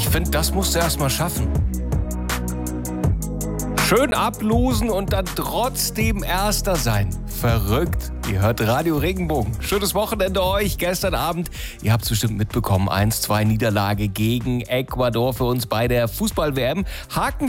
finde, das musst du erst mal schaffen. Schön ablosen und dann trotzdem Erster sein. Verrückt. Ihr hört Radio Regenbogen. Schönes Wochenende euch. Gestern Abend, ihr habt es bestimmt mitbekommen, 1-2 Niederlage gegen Ecuador für uns bei der Fußball-WM. Haken